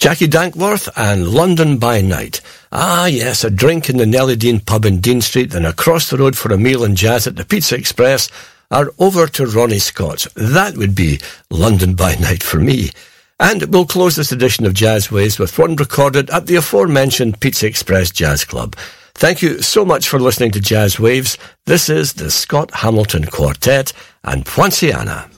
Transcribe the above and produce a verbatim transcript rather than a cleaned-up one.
Jackie Dankworth and London by Night. Ah, yes, a drink in the Nellie Dean pub in Dean Street, then across the road for a meal and jazz at the Pizza Express, or over to Ronnie Scott's. That would be London by Night for me. And we'll close this edition of Jazz Waves with one recorded at the aforementioned Pizza Express Jazz Club. Thank you so much for listening to Jazz Waves. This is the Scott Hamilton Quartet and Poinciana.